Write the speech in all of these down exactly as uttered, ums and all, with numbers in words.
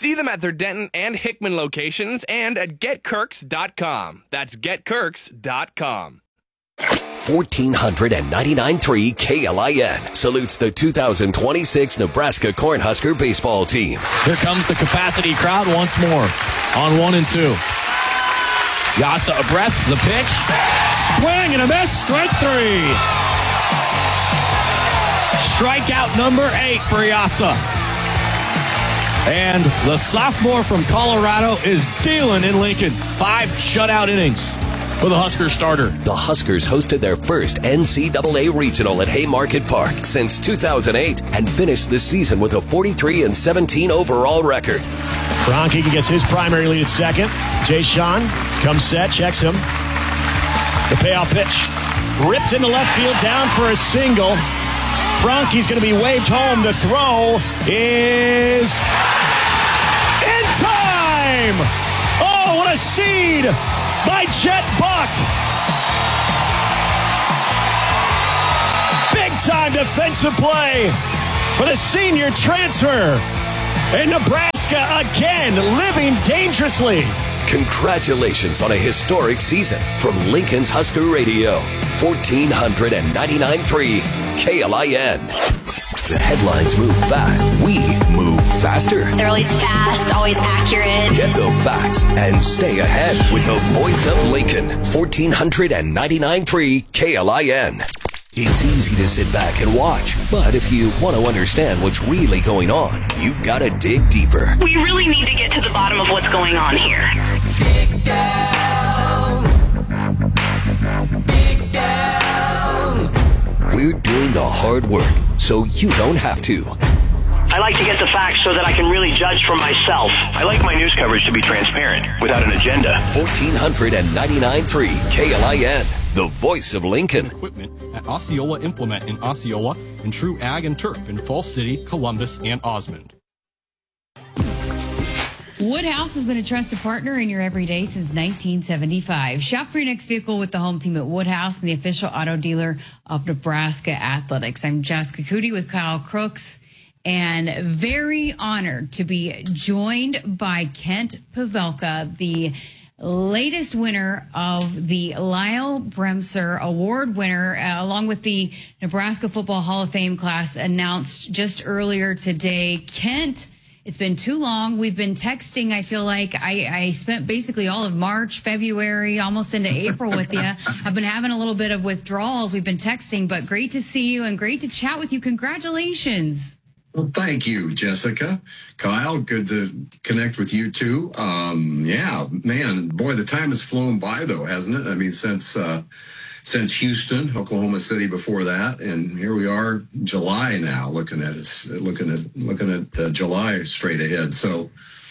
See them at their Denton and Hickman locations and at get kirks dot com. That's get kirks dot com. fourteen ninety-nine point three K L I N salutes the two thousand twenty-six Nebraska Cornhusker baseball team. Here comes the capacity crowd once more on one and two. Yasa abreast, the pitch. Swing and a miss, strike three. Strikeout number eight for Yasa. And the sophomore from Colorado is dealing in Lincoln. Five shutout innings for the Husker starter. The Huskers hosted their first N C double A regional at Haymarket Park since two thousand eight and finished the season with a forty-three and seventeen overall record. Franke gets his primary lead at second. Jay Sean comes set, checks him. The payoff pitch ripped into left field, down for a single. Franke's going to be waved home. The throw is in time! Oh, what a seed by Jet Buck! Big-time defensive play for the senior transfer. And Nebraska again living dangerously. Congratulations on a historic season from Lincoln's Husker Radio. fourteen ninety-nine point three K L I N. The headlines move fast. We move faster. They're always fast, always accurate. Get the facts and stay ahead with the voice of Lincoln. fourteen ninety-nine point three K L I N. It's easy to sit back and watch, but if you want to understand what's really going on, you've got to dig deeper. We really need to get to the bottom of what's going on here. Dig down. Dig down. We're doing the hard work, so you don't have to. I like to get the facts so that I can really judge for myself. I like my news coverage to be transparent, without an agenda. fourteen ninety-nine point three K L I N, the voice of Lincoln. Equipment at Osceola Implement in Osceola and True Ag and Turf in Falls City, Columbus, and Osmond. Woodhouse has been a trusted partner in your everyday since nineteen seventy-five. Shop for your next vehicle with the home team at Woodhouse and the official auto dealer of Nebraska Athletics. I'm Jessica Cootie with Kyle Crooks, and very honored to be joined by Kent Pavelka, the latest winner of the Lyle Bremser Award winner, uh, along with the Nebraska Football Hall of Fame class announced just earlier today. Kent, it's been too long. We've been texting. I feel like I, I spent basically all of March, February, almost into April with you. I've been having a little bit of withdrawals. We've been texting, but great to see you and great to chat with you. Congratulations. Well, thank you, Jessica. Kyle, good to connect with you too. Um, yeah, man, boy, the time has flown by though, hasn't it? I mean, since uh, since Houston, Oklahoma City before that, and here we are, July now, looking at us, looking at looking at uh, July straight ahead. So,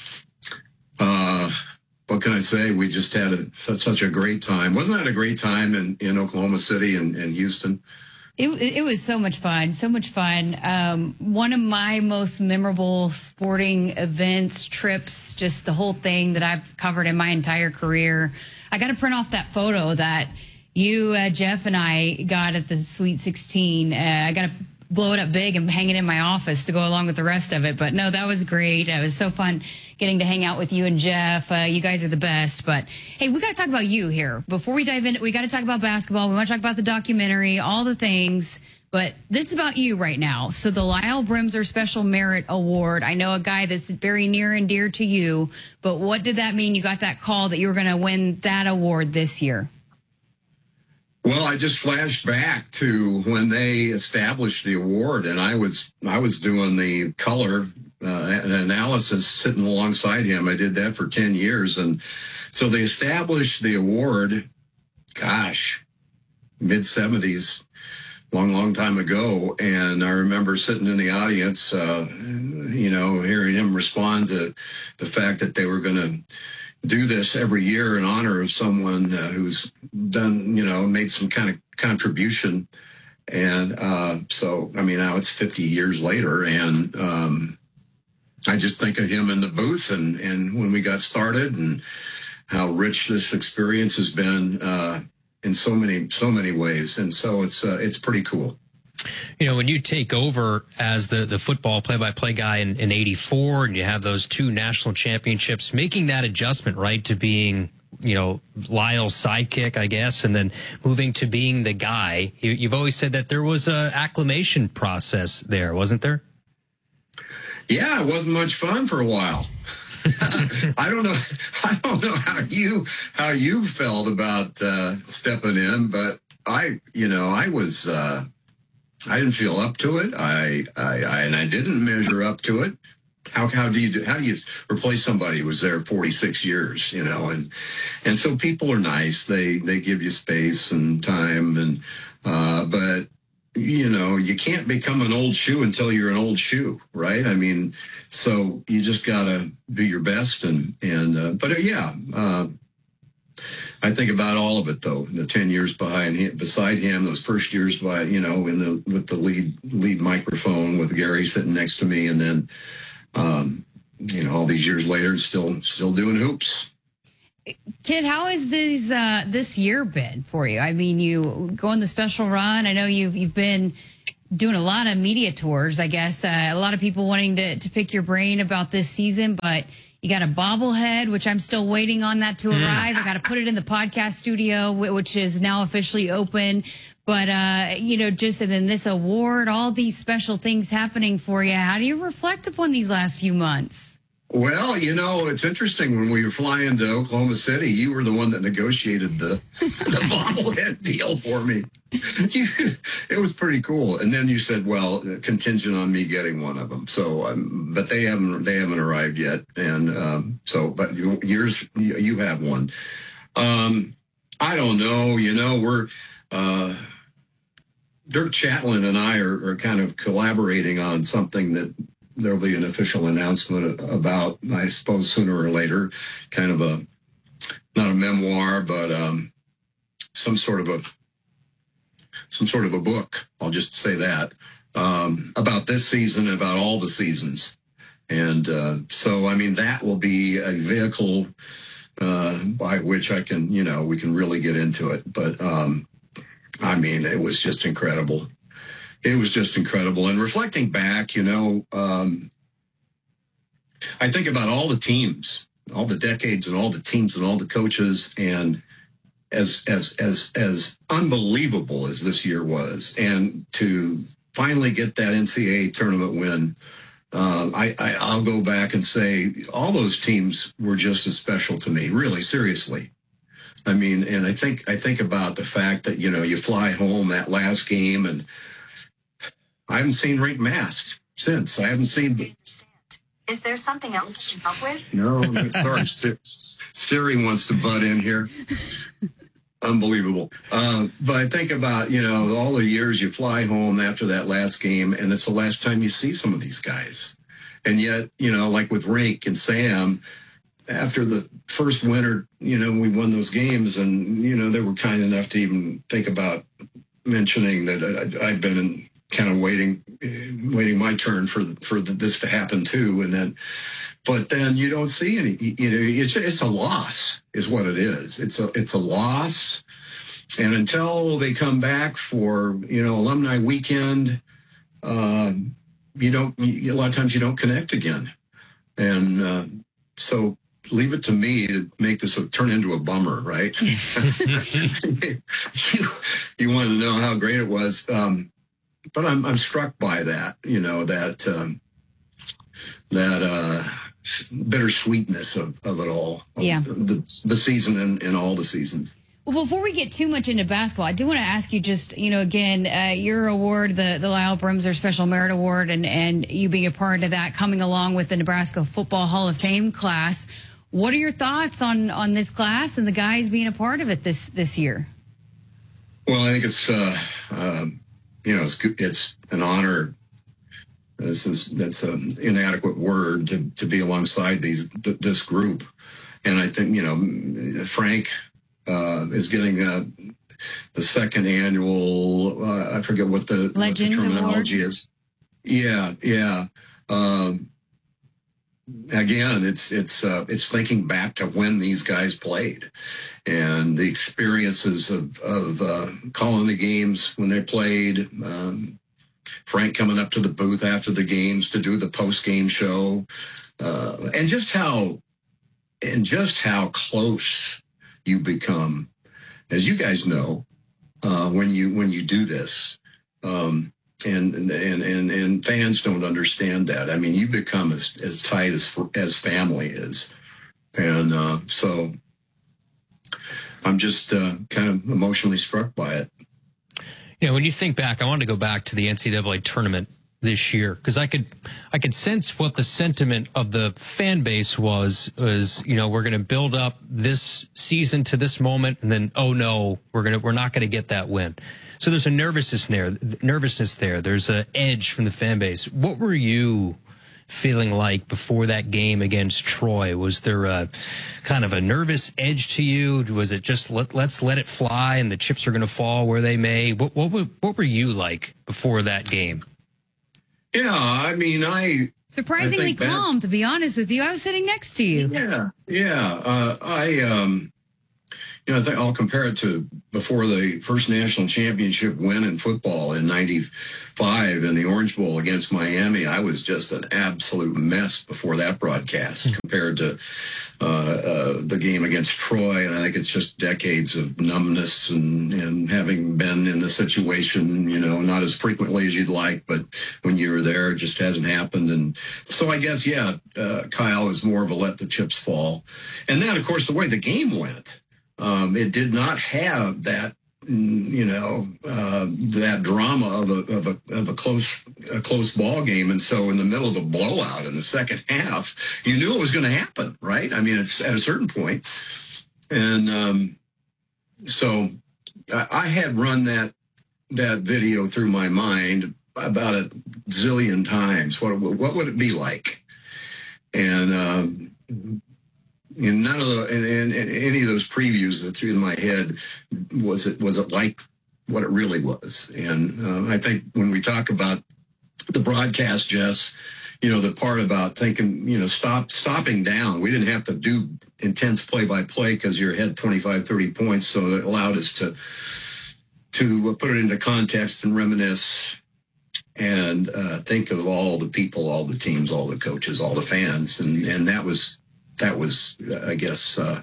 uh, what can I say? We just had a, such such a great time. Wasn't that a great time in, in Oklahoma City and, and Houston? It, it was so much fun, so much fun. Um, one of my most memorable sporting events, trips, just the whole thing that I've covered in my entire career. I got to print off that photo that you, uh, Jeff, and I got at the Sweet sixteen. Uh, I got to blow it up big and hang it in my office to go along with the rest of it. But no, that was great. It was so fun getting to hang out with you and Jeff. Uh, you guys are the best. But hey, we got to talk about you here. Before we dive in, we got to talk about basketball. We want to talk about the documentary, all the things. But this is about you right now. So the Lyle Bremser Special Merit Award, I know a guy that's very near and dear to you. But what did that mean? You got that call that you were going to win that award this year. Well, I just flashed back to when they established the award, and I was I was doing the color uh, analysis sitting alongside him. I did that for ten years, and so they established the award. Gosh, mid seventies, long, long time ago. And I remember sitting in the audience, uh, you know, hearing him respond to the fact that they were going to do this every year in honor of someone uh, who's done, you know, made some kind of contribution. And uh, so, I mean, now it's fifty years later, and um, I just think of him in the booth and, and when we got started and how rich this experience has been uh, in so many, so many ways. And so it's uh, it's pretty cool. You know, when you take over as the, the football play-by-play guy in, in eighty-four and you have those two national championships, making that adjustment, right, to being, you know, Lyle's sidekick, I guess, and then moving to being the guy, you, you've always said that there was a acclimation process there, wasn't there? Yeah, it wasn't much fun for a while. I don't know. I don't know how you how you felt about uh, stepping in, but I, you know, I was. Uh, I didn't feel up to it. I, I, I, and I didn't measure up to it. How, how do you do, how do you replace somebody who was there forty-six years, you know? And, and so people are nice. They, they give you space and time and, uh, but you know, you can't become an old shoe until you're an old shoe, right? I mean, so you just gotta do your best and, and, uh, but uh, yeah, uh, I think about all of it, though. The ten years behind him, beside him, those first years by, you know, in the with the lead lead microphone with Gary sitting next to me, and then, um, you know, all these years later, still still doing hoops. Kid, how has this uh, this year been for you? I mean, you go on the special run. I know you've you've been doing a lot of media tours. I guess uh, a lot of people wanting to to pick your brain about this season, but. You got a bobblehead, which I'm still waiting on that to arrive. I got to put it in the podcast studio, which is now officially open. But, uh, you know, just and then this award, all these special things happening for you. How do you reflect upon these last few months? Well, you know, it's interesting. When we were flying to Oklahoma City, you were the one that negotiated the, the bobblehead deal for me. You, it was pretty cool. And then you said, well, contingent on me getting one of them. So, um, but they haven't, they haven't arrived yet. And, um, so, but yours, you have one. Um, I don't know, you know, we're, uh, Dirk Chatelain and I are, are kind of collaborating on something that there'll be an official announcement about, I suppose, sooner or later, kind of a, not a memoir, but, um, some sort of a, some sort of a book. I'll just say that, um, about this season, about all the seasons. And, uh, so, I mean, that will be a vehicle, uh, by which I can, you know, we can really get into it. But, um, I mean, it was just incredible. It was just incredible. And reflecting back, you know, um, I think about all the teams, all the decades and all the teams and all the coaches, and as as as as unbelievable as this year was, and to finally get that N C double A tournament win, uh, I, I I'll go back and say all those teams were just as special to me. Really, seriously. I mean, and I think I think about the fact that, you know, you fly home that last game, and I haven't seen Rick masked since. I haven't seen. Is there something else to help with? No, sorry. Siri wants to butt in here. Unbelievable. Uh, but I think about, you know, all the years you fly home after that last game, and it's the last time you see some of these guys. And yet, you know, like with Rink and Sam, after the first winter, you know, we won those games, and, you know, they were kind enough to even think about mentioning that I, I'd been in, kind of waiting, waiting my turn for for the, this to happen too, and then, but then you don't see any. You know, it's it's a loss, is what it is. It's a it's a loss, and until they come back for, you know, alumni weekend, uh, you don't. You, a lot of times you don't connect again, and uh, so. Leave it to me to make this a, turn into a bummer, right? you, you want to know how great it was. Um, but I'm, I'm struck by that, you know, that, um, that, uh, bittersweetness of, of it all. Of yeah. The, the season and, and all the seasons. Well, before we get too much into basketball, I do want to ask you just, you know, again, uh, your award, the, the Lyle Bremser Special Merit Award, and, and you being a part of that, coming along with the Nebraska Football Hall of Fame class. What are your thoughts on, on this class and the guys being a part of it this, this year? Well, I think it's, uh, uh, you know, it's, it's an honor. This is, that's an inadequate word to, to be alongside these, th- this group. And I think, you know, Frank, uh, is getting, uh, the second annual, uh, I forget what the, what the terminology is. Yeah. Yeah. Um, Again, it's it's uh, it's thinking back to when these guys played, and the experiences of of uh, calling the games when they played, um, Frank coming up to the booth after the games to do the post-game show, uh, and just how, and just how close you become, as you guys know, uh, when you when you do this, um, and and and and fans don't understand that. I mean, you become as as tight as as family is, and uh, so I'm just uh, kind of emotionally struck by it. You know, when you think back, I wanted to go back to the N C double A tournament this year because I could, I could sense what the sentiment of the fan base was. Was you know we're going to build up this season to this moment, and then oh no, we're gonna we're not going to get that win. So there's a nervousness there. Nervousness there. There's an edge from the fan base. What were you feeling like before that game against Troy? Was there a kind of a nervous edge to you? Was it just let, let's let it fly and the chips are going to fall where they may? What, what, what were you like before that game? Yeah, I mean, I... Surprisingly I calm, that, to be honest with you. I was sitting next to you. Yeah, yeah. Uh, I, um, you know, I think I'll compare it to before the first national championship win in football in ninety-five in the Orange Bowl against Miami. I was just an absolute mess before that broadcast mm-hmm. compared to uh, uh, the game against Troy. And I think it's just decades of numbness and, and having been in the situation, you know, not as frequently as you'd like, but when you were there, it just hasn't happened. And so I guess, yeah, uh, Kyle is more of a let the chips fall. And then, of course, the way the game went. Um, it did not have that, you know, uh, that drama of a of a of a close a close ball game, and so in the middle of a blowout in the second half, you knew it was going to happen, right? I mean, it's at a certain point, and um, so I, I had run that that video through my mind about a zillion times. What what would it be like? And um, in none of the in, in, in any of those previews that threw in my head was it was it like what it really was. And uh, I think when we talk about the broadcast, Jess, you know, the part about thinking, you know, stop stopping down. We didn't have to do intense play by play because you had twenty-five, thirty points, so it allowed us to to put it into context and reminisce and uh, think of all the people, all the teams, all the coaches, all the fans, and and that was. That was, I guess, uh,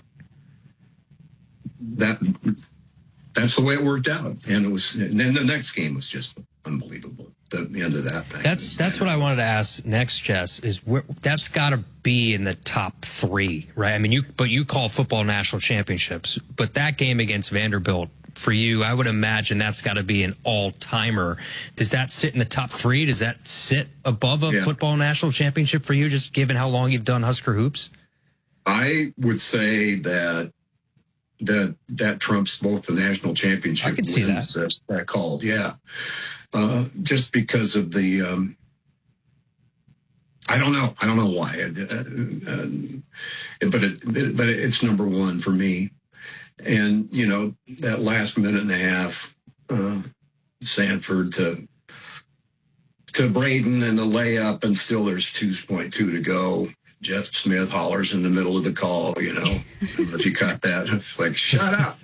that that's the way it worked out. And it was, and then the next game was just unbelievable. The end of that thing. That's that's what I wanted to ask next, Jess. Is where, that's got to be in the top three, right? I mean, you but you call football national championships, but that game against Vanderbilt for you, I would imagine that's got to be an all-timer. Does that sit in the top three? Does that sit above a yeah. football national championship for you, just given how long you've done Husker hoops? I would say that that that trumps both the national championship I can see wins that. that's that called, yeah. Uh, just because of the, um, I don't know, I don't know why, uh, uh, but it, but it's number one for me. And you know that last minute and a half, uh, Sanford to to Braden and the layup, and still there's two point two to go. Jeff Smith hollers in the middle of the call, you know, if you caught that, it's like, shut up.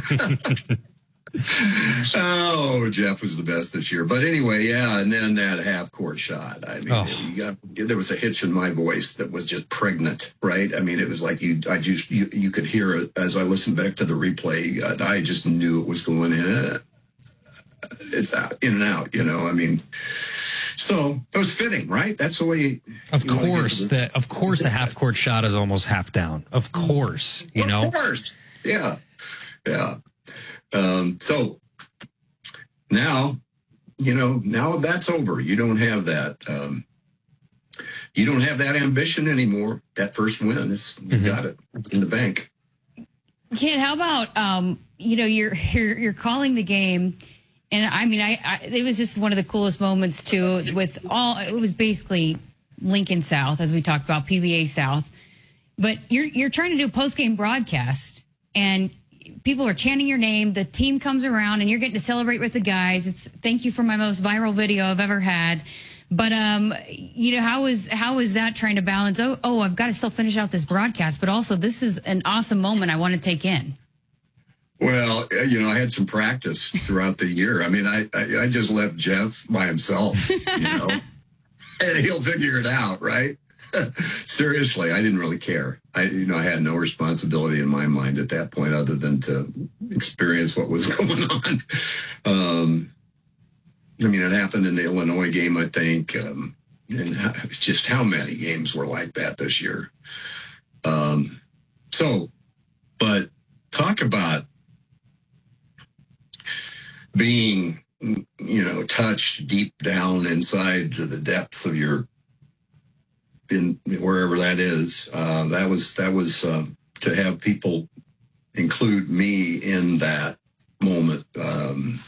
Oh, Jeff was the best this year. But anyway, yeah, and then that half-court shot. I mean, oh. you got, there was a hitch in my voice that was just pregnant, right? I mean, it was like you I just, you, you could hear it as I listened back to the replay. I just knew it was going in. It's out, in and out, you know, I mean... So it was fitting, right? That's the way. Of course, the of course, a half court shot is almost half down. Of course, you know. Of course, yeah, yeah. Um, so now, you know, now that's over. You don't have that. Um, you don't have that ambition anymore. That first win, it's you mm-hmm. got it it's in the bank. Kid, how about um, you know, you're you're you're calling the game. And I mean, I, I it was just one of the coolest moments too. With all, it was basically Lincoln South, as we talked about, P B A South. But you're you're trying to do a post game broadcast, and people are chanting your name. The team comes around, and you're getting to celebrate with the guys. It's thank you for my most viral video I've ever had. But um, you know, how is how is that trying to balance? Oh, oh, I've got to still finish out this broadcast, but also this is an awesome moment I want to take in. Well, you know, I had some practice throughout the year. I mean, I, I, I just left Jeff by himself, you know, and he'll figure it out, right? Seriously, I didn't really care. I, you know, I had no responsibility in my mind at that point other than to experience what was going on. Um, I mean, it happened in the Illinois game, I think, um, and how, just how many games were like that this year. Um, so, but talk about being, you know, touched deep down inside to the depths of your, in wherever that is. Uh, that was, that was, uh, to have people include me in that moment. Um,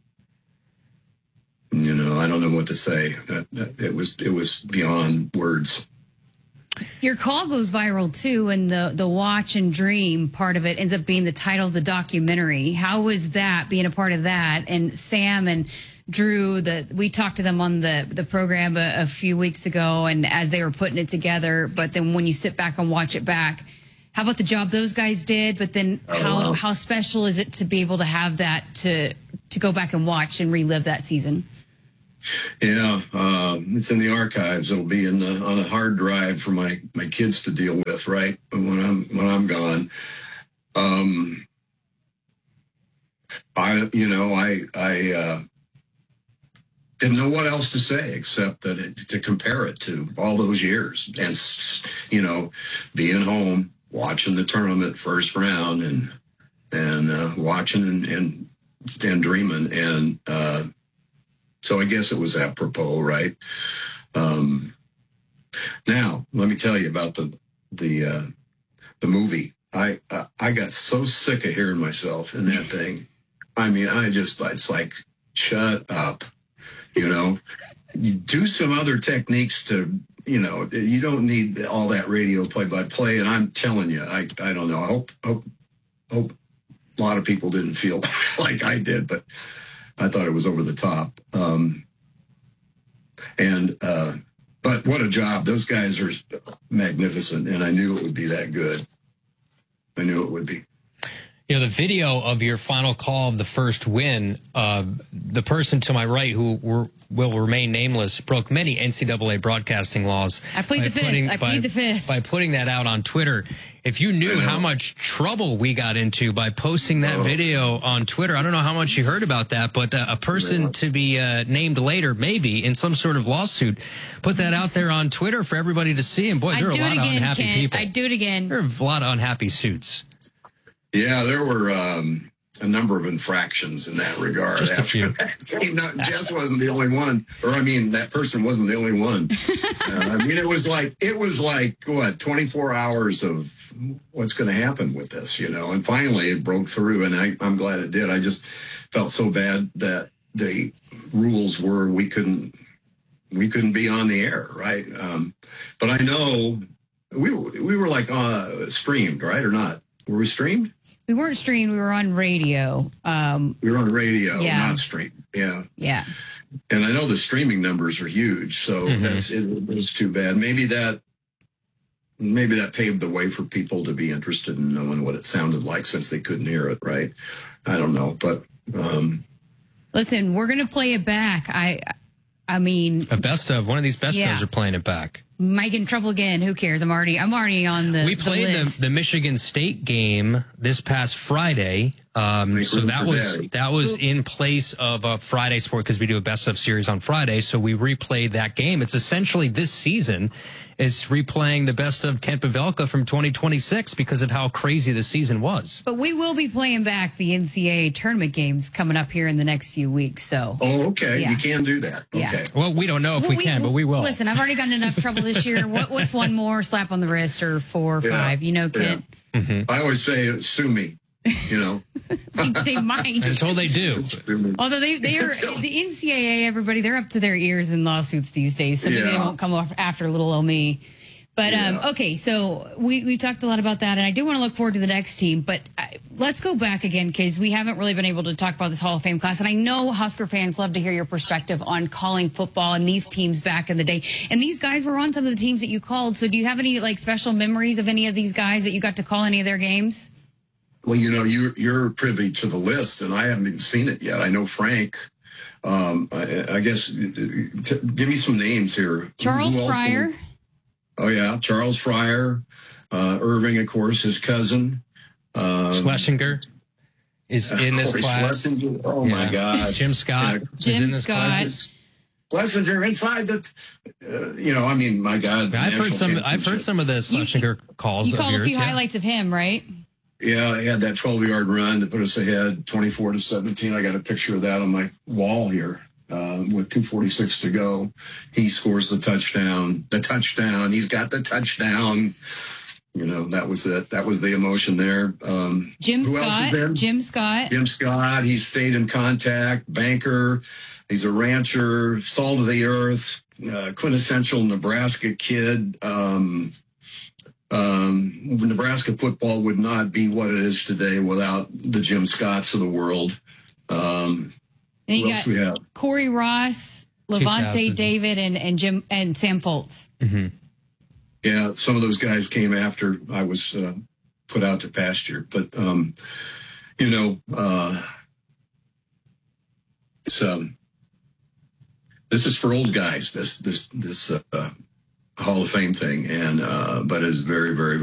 you know, I don't know what to say. That, that, it was, it was beyond words. Your call goes viral too, and the the watch and dream part of it ends up being the title of the documentary. How was that, being a part of that? And Sam and Drew, the we talked to them on the the program a, a few weeks ago, and as they were putting it together. But then when you sit back and watch it back, how about the job those guys did? But then oh, how wow. how special is it to be able to have that to to go back and watch and relive that season? Yeah, uh, it's in the archives. It'll be in the on a hard drive for my, my kids to deal with, right? When I'm when I'm gone. Um, I you know I I uh, didn't know what else to say except that it, to compare it to all those years and you know being home watching the tournament first round and and uh, watching and, and and dreaming and. Uh, So I guess it was apropos, right? Um, now, let me tell you about the the uh, the movie. I uh, I got so sick of hearing myself in that thing. I mean, I just it's like, shut up, you know. You do some other techniques to, you know. You don't need all that radio play by play. And I'm telling you, I I don't know. I hope hope hope a lot of people didn't feel like I did, but. I thought it was over the top. Um, and, uh, but what a job. Those guys are magnificent. And I knew it would be that good. I knew it would be. You know, the video of your final call of the first win, uh, the person to my right who were, will remain nameless broke many N C double A broadcasting laws. I plead the fifth. Putting, I by, plead the fifth. By putting that out on Twitter. If you knew how much trouble we got into by posting that oh. video on Twitter, I don't know how much you heard about that, but uh, a person yeah. to be uh, named later, maybe in some sort of lawsuit, put that out there on Twitter for everybody to see. And boy, there are a lot again, of unhappy Kent. people. I'd do it again. There are a lot of unhappy suits. Yeah, there were um, a number of infractions in that regard. Just a few. Not, Jess wasn't the only one, or I mean, that person wasn't the only one. uh, I mean, it was like it was like what twenty-four hours of what's going to happen with this, you know. And finally, it broke through, and I, I'm glad it did. I just felt so bad that the rules were we couldn't we couldn't be on the air, right? Um, but I know we were, we were like uh, streamed, right, or not? Were we streamed? We weren't streamed. We were on radio. Um, we were on radio, yeah. not streamed. Yeah. Yeah. And I know the streaming numbers are huge, so mm-hmm. that's it, it was too bad. Maybe that maybe that paved the way for people to be interested in knowing what it sounded like since they couldn't hear it, right? I don't know, but um, listen, we're going to play it back. I I mean, a best of one of these best yeah. ofs are playing it back. Might get in trouble again. Who cares? I'm already I'm already on the We played the, the, the Michigan State game this past Friday. Um, so that was that was in place of a Friday sport because we do a best of series on Friday. So we replayed that game. It's essentially this season is replaying the best of Kent Pavelka from twenty twenty-six because of how crazy the season was. But we will be playing back the N C double A tournament games coming up here in the next few weeks. So oh, okay, yeah. you can do that. Okay. Yeah. Well, we don't know if well, we, we can, well, but we will. Listen, I've already gotten enough trouble this year. What, what's one more slap on the wrist or four or yeah. five? You know, Kent. Yeah. Mm-hmm. I always say, sue me. You know, they, they might until they do. Although they they are the N C double A, everybody they're up to their ears in lawsuits these days, so maybe yeah. they won't come off after little old me. But yeah. um, okay, so we we talked a lot about that, and I do want to look forward to the next team. But I, let's go back again because we haven't really been able to talk about this Hall of Fame class, and I know Husker fans love to hear your perspective on calling football and these teams back in the day. And these guys were on some of the teams that you called. So do you have any like special memories of any of these guys that you got to call any of their games? Well, you know, you're, you're privy to the list, and I haven't even seen it yet. I know Frank. Um, I, I guess, t- give me some names here. Charles Fryer. Oh, yeah. Charles Fryer. Uh, Irving, of course, his cousin. Um, Schlesinger is in this Corey class. Schlesinger. Oh, Yeah. my God. Jim Scott Yeah. is Jim in this Scott. class. Schlesinger inside the, uh, you know, I mean, my God. the I've heard national some. I've heard championship. some of the Schlesinger calls. You of called a yours, few yeah. highlights of him, right? Yeah, he had that twelve-yard run to put us ahead, twenty-four to seventeen. I got a picture of that on my wall here uh, with two forty-six to go. He scores the touchdown. The touchdown. He's got the touchdown. You know, that was it. That was the emotion there. Um, Jim who else is Scott. there? Jim Scott. Jim Scott. He stayed in contact. Banker. He's a rancher. Salt of the earth. Uh, quintessential Nebraska kid. Um, um, Nebraska football would not be what it is today without the Jim Scotts of the world. Um, And you who got else we have? Corey Ross, Levante David, and and Jim and Sam Foltz. Mm-hmm. Yeah, some of those guys came after I was uh, put out to pasture, but um, you know, uh, it's um, this is for old guys. This this this uh, Hall of Fame thing, and uh, but it's very very.